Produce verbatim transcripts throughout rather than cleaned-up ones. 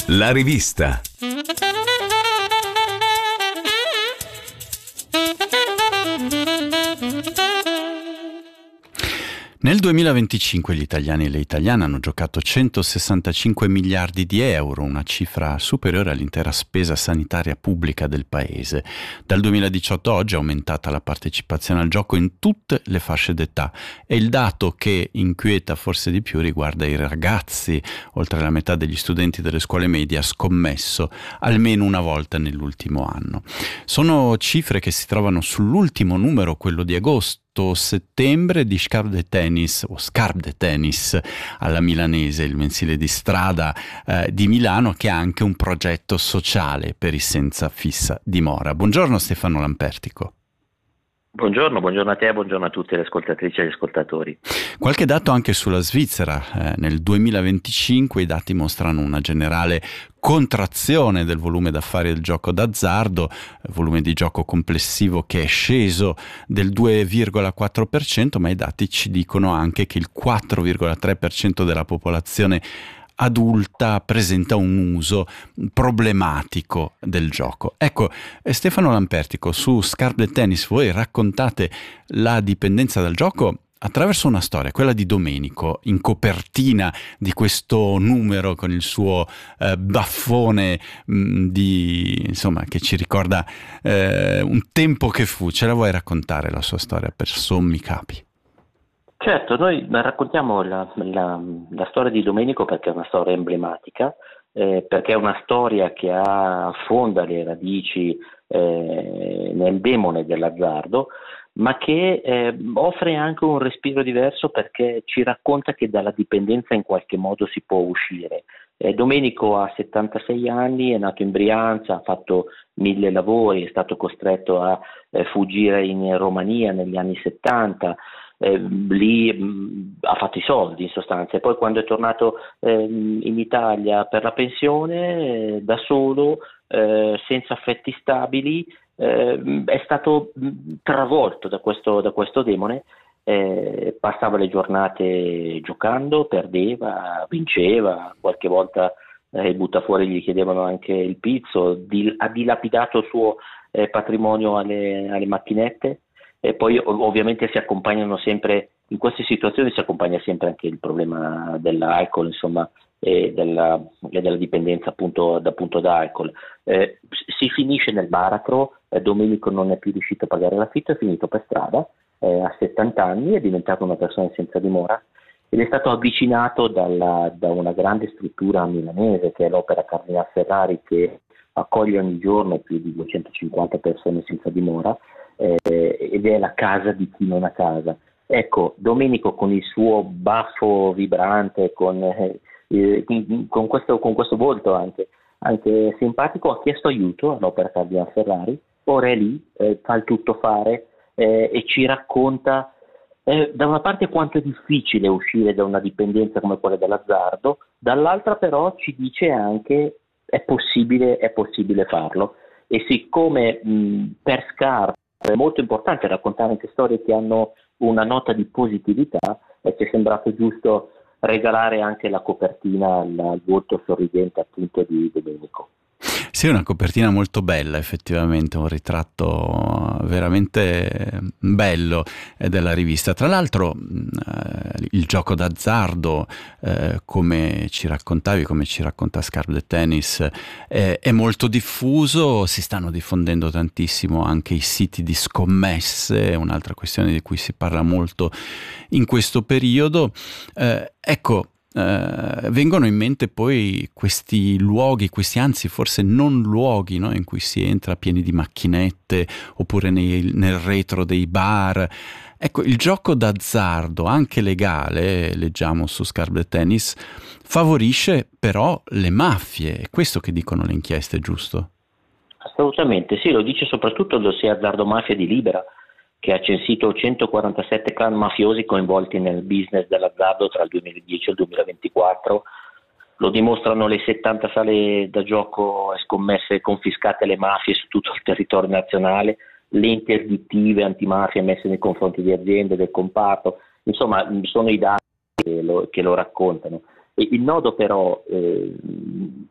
La rivista. Nel duemilaventicinque gli italiani e le italiane hanno giocato centosessantacinque miliardi di euro, una cifra superiore all'intera spesa sanitaria pubblica del paese. Dal duemiladiciotto a oggi è aumentata la partecipazione al gioco in tutte le fasce d'età e il dato che inquieta forse di più riguarda i ragazzi. Oltre la metà degli studenti delle scuole medie ha scommesso almeno una volta nell'ultimo anno. Sono cifre che si trovano sull'ultimo numero, quello di agosto settembre, di Scarpe de Tennis o Scarpe de Tennis alla Milanese, il mensile di strada eh, di Milano, che ha anche un progetto sociale per i senza fissa dimora. Buongiorno Stefano Lampertico. Buongiorno, buongiorno a te, buongiorno a tutte le ascoltatrici e gli ascoltatori. Qualche dato anche sulla Svizzera. Eh, nel duemilaventicinque i dati mostrano una generale contrazione del volume d'affari del gioco d'azzardo, volume di gioco complessivo che è sceso del due virgola quattro per cento, ma i dati ci dicono anche che il quattro virgola tre per cento della popolazione adulta presenta un uso problematico del gioco. Ecco, Stefano Lampertico, su Scarpe de Tennis voi raccontate la dipendenza dal gioco attraverso una storia, quella di Domenico, in copertina di questo numero con il suo eh, baffone mh, di, insomma, che ci ricorda eh, un tempo che fu. Ce la vuoi raccontare la sua storia per sommi capi? Certo, noi raccontiamo la, la, la storia di Domenico perché è una storia emblematica, eh, perché è una storia che ha, affonda le radici eh, nel demone dell'azzardo, ma che eh, offre anche un respiro diverso perché ci racconta che dalla dipendenza in qualche modo si può uscire. Eh, Domenico ha settantasei anni, è nato in Brianza, ha fatto mille lavori, è stato costretto a eh, fuggire in Romania negli anni settanta. Eh, lì mh, ha fatto i soldi in sostanza, e poi quando è tornato eh, in Italia per la pensione, eh, da solo, eh, senza affetti stabili, eh, è stato mh, travolto da questo, da questo demone. Eh, passava le giornate giocando, perdeva, vinceva, qualche volta eh, il buttafuori gli chiedevano anche il pizzo, di, ha dilapidato il suo eh, patrimonio alle, alle macchinette. E poi ovviamente si accompagnano sempre, in queste situazioni si accompagna sempre anche il problema dell'alcol, insomma, e della, e della dipendenza appunto, appunto da alcol. Eh, si finisce nel baratro, eh, Domenico non è più riuscito a pagare l'affitto, è finito per strada, eh, a settanta anni, è diventato una persona senza dimora ed è stato avvicinato dalla, da una grande struttura milanese che è l'Opera Cardinal Ferrari, che accoglie ogni giorno più di duecentocinquanta persone senza dimora. Eh, ed è la casa di chi non ha casa. Ecco, Domenico con il suo baffo vibrante, con, eh, eh, con, questo, con questo volto anche, anche simpatico, ha chiesto aiuto all'Opera Cardinal Ferrari. Ora è lì, eh, fa il tutto fare eh, e ci racconta eh, da una parte quanto è difficile uscire da una dipendenza come quella dell'azzardo, dall'altra però ci dice anche è possibile, è possibile farlo. E siccome mh, per Scarpe è molto importante raccontare anche storie che hanno una nota di positività, e ci è sembrato giusto regalare anche la copertina al, al volto sorridente appunto di Domenico. Sì, una copertina molto bella, effettivamente, un ritratto veramente bello della rivista. Tra l'altro eh, il gioco d'azzardo, eh, come ci raccontavi, come ci racconta Scarpe de Tennis, eh, è molto diffuso, si stanno diffondendo tantissimo anche i siti di scommesse, è un'altra questione di cui si parla molto in questo periodo. Eh, ecco, Uh, vengono in mente poi questi luoghi, questi anzi forse non luoghi, no? In cui si entra pieni di macchinette oppure nei, nel retro dei bar. Ecco, il gioco d'azzardo, anche legale, leggiamo su Scarpe de Tennis, favorisce però le mafie. È questo che dicono le inchieste, giusto? Assolutamente, sì, lo dice soprattutto il dossier Azzardo Mafia di Libera, che ha censito centoquarantasette clan mafiosi coinvolti nel business dell'azzardo tra il duemiladieci e il duemilaventiquattro. Lo dimostrano le settanta sale da gioco e scommesse confiscate alle mafie su tutto il territorio nazionale, le interdittive antimafia messe nei confronti di aziende del comparto. Insomma, sono i dati che lo, che lo raccontano. E il nodo però eh,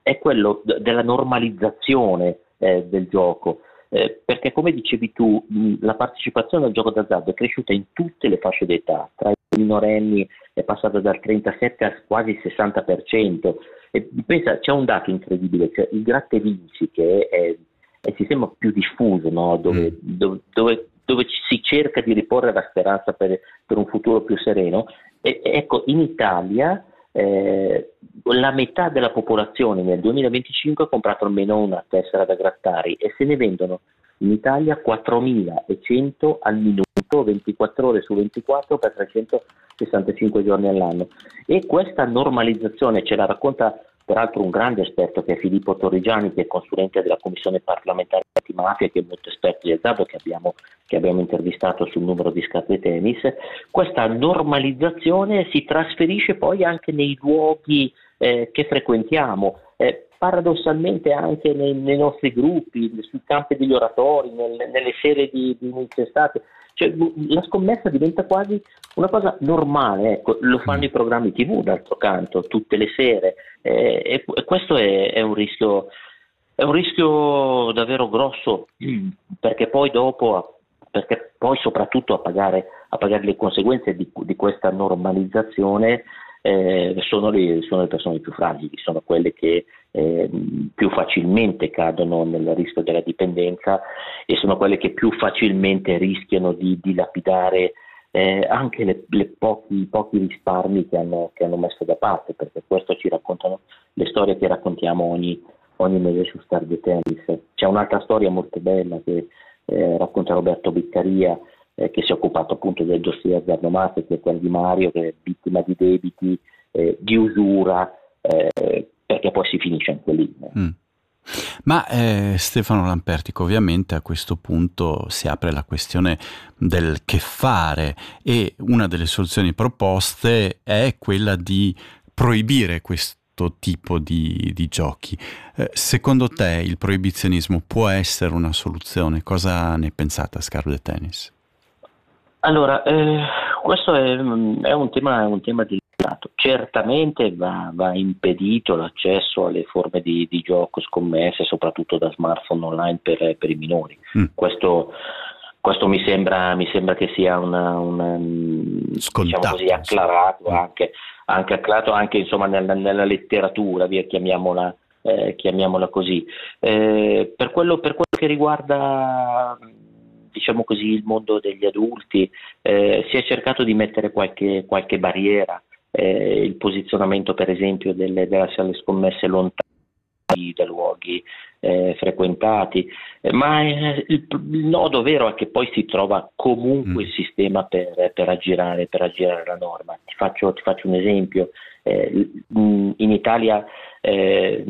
è quello d- della normalizzazione eh, del gioco, eh, perché come dicevi tu, mh, la partecipazione al gioco d'azzardo è cresciuta in tutte le fasce d'età, tra i minorenni è passata dal trentasette a quasi il sessanta per cento. E pensa, c'è un dato incredibile, cioè il gratta e vinci, che è, è il sistema più diffuso, no? dove, mm. dove, dove, dove si cerca di riporre la speranza per, per un futuro più sereno. E, ecco, in Italia eh, la metà della popolazione nel duemilaventicinque ha comprato almeno una tessera da grattari e se ne vendono in Italia quattromilacento al minuto, ventiquattro ore su ventiquattro per trecentosessantacinque giorni all'anno. E questa normalizzazione ce la racconta peraltro un grande esperto che è Filippo Torrigiani, che è consulente della Commissione parlamentare antimafia, che è molto esperto di azzardo, che abbiamo, che abbiamo intervistato sul numero di Scarpe Tennis. Questa normalizzazione si trasferisce poi anche nei luoghi eh, che frequentiamo, eh, paradossalmente anche nei, nei nostri gruppi, sui campi degli oratori, nel, nelle sere di, di inizio estate. Cioè, la scommessa diventa quasi una cosa normale, ecco, lo fanno i programmi tivù d'altro canto tutte le sere, eh, e, e questo è, è un rischio è un rischio davvero grosso, perché poi dopo perché poi soprattutto a pagare, a pagare le conseguenze di, di questa normalizzazione eh, sono, le, sono le persone più fragili, sono quelle che eh, più facilmente cadono nel rischio della dipendenza e sono quelle che più facilmente rischiano di dilapidare eh, anche le, le pochi, pochi risparmi che hanno, che hanno messo da parte, perché questo ci raccontano le storie che raccontiamo ogni, ogni mese su Star Tennis. C'è un'altra storia molto bella che eh, racconta Roberto Beccaria, eh, che si è occupato appunto del dossier Azzardo Mafia, che è quello di Mario, che è vittima di debiti, eh, di usura, eh, perché poi si finisce anche lì. Mm. Ma eh, Stefano Lampertico, ovviamente a questo punto si apre la questione del che fare e una delle soluzioni proposte è quella di proibire questo tipo di, di giochi. Eh, secondo te il proibizionismo può essere una soluzione? Cosa ne pensate a Scarpe Tennis? Allora, eh, questo è, è un tema, è un tema delicato. Certamente va, va impedito l'accesso alle forme di, di gioco scommesse, soprattutto da smartphone online per, per i minori. Mm. Questo, questo mi sembra, mi sembra che sia una, una diciamo così, acclarato anche, anche acclarato anche insomma nella, nella letteratura, via, chiamiamola, eh, chiamiamola così. Eh, per quello, per quello che riguarda, diciamo così, il mondo degli adulti, eh, si è cercato di mettere qualche, qualche barriera, eh, il posizionamento per esempio delle, delle sale scommesse lontane da luoghi eh, frequentati, eh, ma eh, il, il nodo vero è che poi si trova comunque mm. il sistema per, per, aggirare, per aggirare la norma. Ti faccio, ti faccio un esempio. Eh, in Italia eh,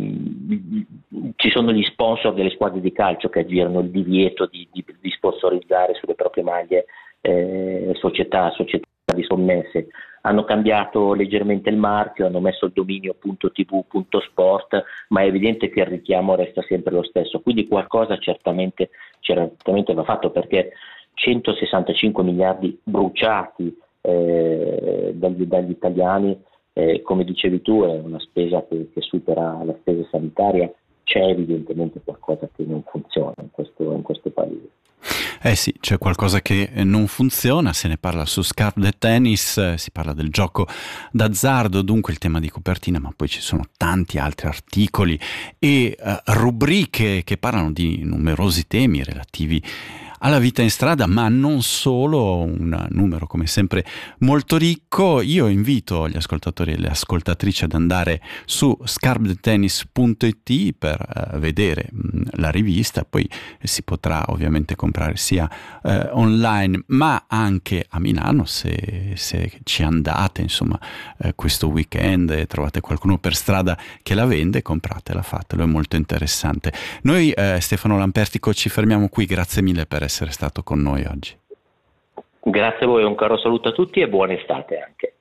ci sono gli sponsor delle squadre di calcio che aggirano il divieto di, di, di sponsorizzare sulle proprie maglie eh, società, società di scommesse. Hanno cambiato leggermente il marchio, hanno messo il dominio .tv.sport, ma è evidente che il richiamo resta sempre lo stesso, quindi qualcosa certamente, certamente va fatto, perché centosessantacinque miliardi bruciati eh, dagli, dagli italiani, Eh, come dicevi tu, è una spesa che, che supera la spesa sanitaria. C'è evidentemente qualcosa che non funziona in questo, in questo paese. Eh sì, c'è qualcosa che non funziona, se ne parla su Scarpe Tennis, eh, si parla del gioco d'azzardo, dunque il tema di copertina, ma poi ci sono tanti altri articoli e eh, rubriche che parlano di numerosi temi relativi alla vita in strada, ma non solo, un numero come sempre molto ricco. Io invito gli ascoltatori e le ascoltatrici ad andare su scarpe tennis punto it per uh, vedere mh, la rivista, poi si potrà ovviamente comprare sia uh, online ma anche a Milano se, se ci andate, insomma, uh, questo weekend e trovate qualcuno per strada che la vende, compratela, fatelo, è molto interessante. Noi uh, Stefano Lampertico ci fermiamo qui, grazie mille per essere essere stato con noi oggi. Grazie a voi, un caro saluto a tutti e buona estate anche.